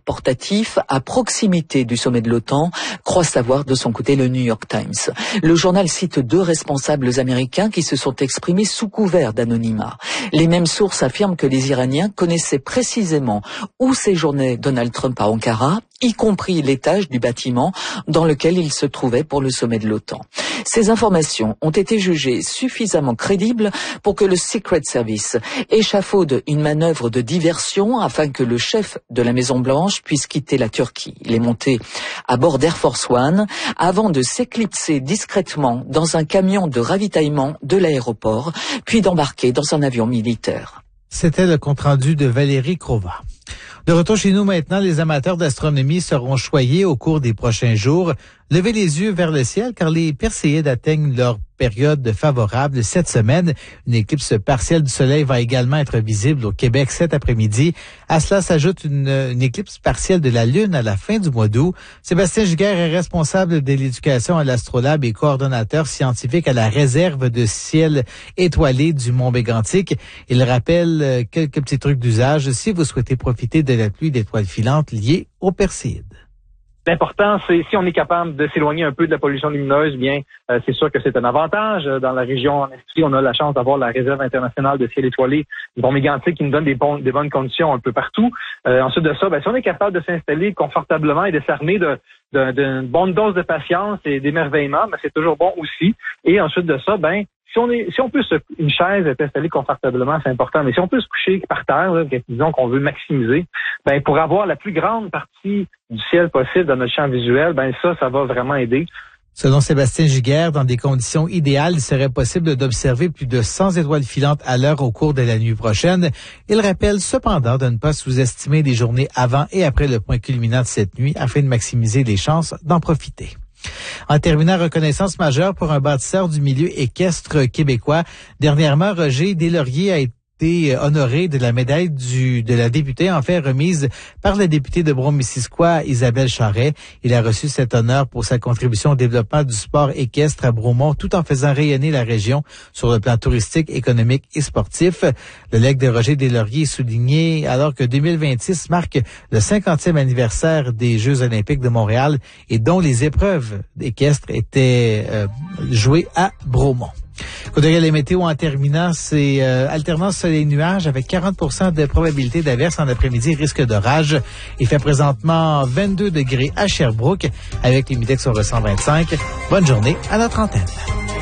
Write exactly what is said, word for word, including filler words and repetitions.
portatif à proximité du sommet de l'OTAN, croit savoir de son côté le New York Times. Le journal cite deux responsables américains qui se sont exprimés sous couvert d'anonymat. Les mêmes sources affirment que les Iraniens connaissaient précisément où séjournait Donald Trump à Ankara, y compris l'étage du bâtiment dans lequel il se trouvait pour le sommet de l'OTAN. Ces informations ont été jugées suffisamment crédibles pour que le Secret Service échafaude une manœuvre de diversion afin que le chef de la Maison-Blanche puisse quitter la Turquie. Il est monté à bord d'Air Force One avant de s'éclipser discrètement dans un camion de ravitaillement de l'aéroport, puis d'embarquer dans un avion militaire. C'était le compte-rendu de Valérie Crova. De retour chez nous maintenant, les amateurs d'astronomie seront choyés au cours des prochains jours. Levez les yeux vers le ciel car les Perséides atteignent leur période favorable cette semaine. Une éclipse partielle du soleil va également être visible au Québec cet après-midi. À cela s'ajoute une, une éclipse partielle de la Lune à la fin du mois d'août. Sébastien Giguère est responsable de l'éducation à l'Astrolabe et coordonnateur scientifique à la réserve de ciel étoilé du Mont-Bégantic. Il rappelle quelques petits trucs d'usage si vous souhaitez profiter de la pluie d'étoiles filantes liées aux Perséides. L'important, c'est si on est capable de s'éloigner un peu de la pollution lumineuse, bien, euh, c'est sûr que c'est un avantage. Dans la région en Estrie, on a la chance d'avoir la réserve internationale de ciel étoilé du Mont-Mégantic qui nous donne des, bons, des bonnes conditions un peu partout. Euh, ensuite de ça, ben, si on est capable de s'installer confortablement et de s'armer de, de, d'une bonne dose de patience et d'émerveillement, ben, c'est toujours bon aussi. Et ensuite de ça, ben, Si on est, si on peut se, une chaise est installée confortablement, c'est important. Mais si on peut se coucher par terre, là, disons qu'on veut maximiser, ben pour avoir la plus grande partie du ciel possible dans notre champ visuel, ben ça, ça va vraiment aider. Selon Sébastien Giguère, dans des conditions idéales, il serait possible d'observer plus de cent étoiles filantes à l'heure au cours de la nuit prochaine. Il rappelle cependant de ne pas sous-estimer les journées avant et après le point culminant de cette nuit afin de maximiser les chances d'en profiter. En terminant, reconnaissance majeure pour un bâtisseur du milieu équestre québécois. Dernièrement, Roger Deslauriers a été honoré de la médaille du de la députée, en fait remise par la députée de Brome-Missisquoi, Isabelle Charret. Il a reçu cet honneur pour sa contribution au développement du sport équestre à Bromont, tout en faisant rayonner la région sur le plan touristique, économique et sportif. Le legs de Roger Deslauriers est souligné alors que deux mille vingt-six marque le cinquantième anniversaire des Jeux olympiques de Montréal et dont les épreuves équestres étaient euh, jouées à Bromont. Coup d'œil à la météo en terminant, c'est euh, alternance soleil-nuage avec quarante pour cent de probabilité d'averse en après-midi, risque d'orage. Il fait présentement vingt-deux degrés à Sherbrooke avec les Midex sur cent vingt-cinq. Bonne journée à notre antenne.